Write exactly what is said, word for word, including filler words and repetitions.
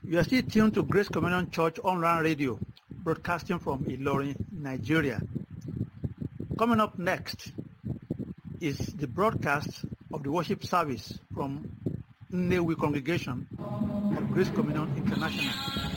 You are still tuned to Grace Communion Church Online Radio, broadcasting from Ilorin, Nigeria. Coming up next is the broadcast of the worship service from Nnewi congregation of Grace Communion International.